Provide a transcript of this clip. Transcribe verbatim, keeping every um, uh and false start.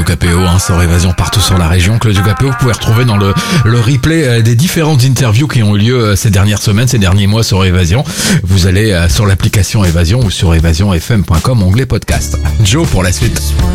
Claudio Capéo, hein, sur Évasion partout sur la région. Claudio Capéo, vous pouvez retrouver dans le, le replay des différentes interviews qui ont eu lieu ces dernières semaines, ces derniers mois sur Évasion. Vous allez sur l'application Évasion ou sur évasion f m point com, onglet podcast. Joe pour la suite.